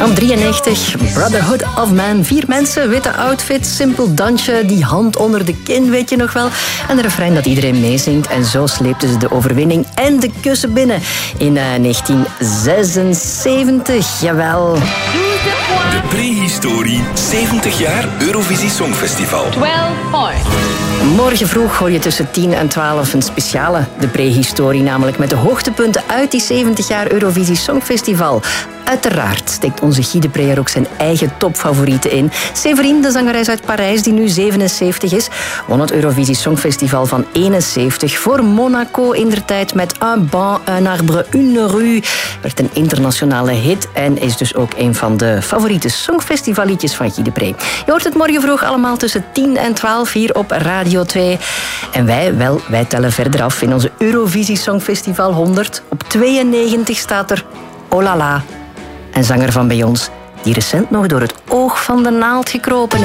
Op 93, Brotherhood of Man. 4 mensen, witte outfit, simpel dansje, die hand onder de kin, weet je nog wel. En een refrein dat iedereen meezingt. En zo sleepten ze de overwinning en de kussen binnen in 1976. Jawel. De prehistorie 70 jaar Eurovisie Songfestival. 12 points. Morgen vroeg hoor je tussen 10 en 12 een speciale, de prehistorie, namelijk met de hoogtepunten uit die 70 jaar Eurovisie Songfestival. Uiteraard steekt onze Guy de Pre er ook zijn eigen topfavorieten in. Séverine, de zangeres uit Parijs, die nu 77 is, won het Eurovisie Songfestival van 71 voor Monaco indertijd met Un banc, un arbre, une rue. Werd een internationale hit en is dus ook een van de favoriete songfestivalliedjes van Guy de Pre. Je hoort het morgen vroeg allemaal tussen 10 en 12 hier op Radio 2. En wij tellen verder af in onze Eurovisie Songfestival 100. Op 92 staat er Oh La La. Een zanger van bij ons die recent nog door het oog van de naald gekropen is.